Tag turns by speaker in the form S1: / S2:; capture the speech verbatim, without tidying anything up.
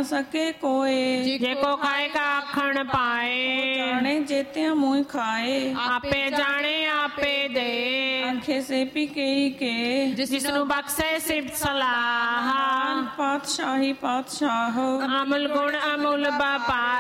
S1: न सके कोई,
S2: जेको खाए का आखण पाए,
S1: जाने जेते मुँह खाए,
S2: आपे जाने आपे दे,
S1: आखे से पी के के,
S2: जिसनु बख्शे सिफ्त सलाह,
S1: पातशाही पातशाह,
S2: अमल गुण अमूल बापा